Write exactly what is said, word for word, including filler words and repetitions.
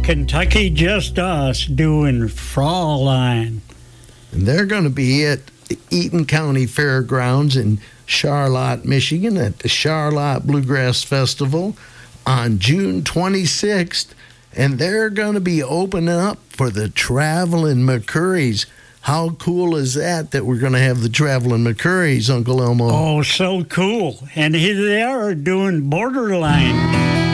Kentucky Just Us doing Fraulein. And they're going to be at the Eaton County Fairgrounds in Charlotte, Michigan at the Charlotte Bluegrass Festival on June twenty-sixth. And they're going to be opening up for the Traveling McCurries. How cool is that, that we're going to have the Traveling McCurries, Uncle Elmo? Oh, so cool. And here they are doing Borderline.